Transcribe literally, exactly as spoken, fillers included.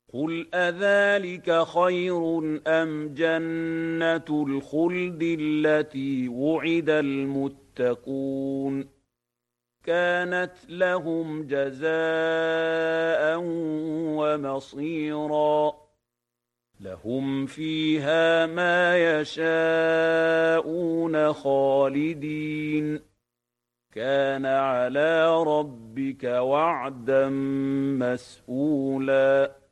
قُلْ أَذَٰلِكَ خَيْرٌ أَمْ جَنَّةُ الْخُلْدِ الَّتِي وُعِدَ الْمُتَّقُونَ كَانَتْ لَهُمْ جَزَاءً وَمَصِيرًا لَهُمْ فِيهَا مَا يَشَاءُونَ خَالِدِينَ كَانَ عَلَىٰ رَبِّكَ وَعْدًا مَّسْئُولًا